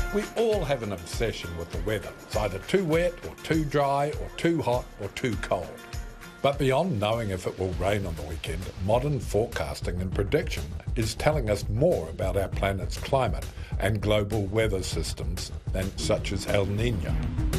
We all have an obsession with the weather. It's either too wet or too dry or too hot or too cold. But beyond knowing if it will rain on the weekend, modern forecasting and prediction is telling us more about our planet's climate and global weather systems than such as El Niño.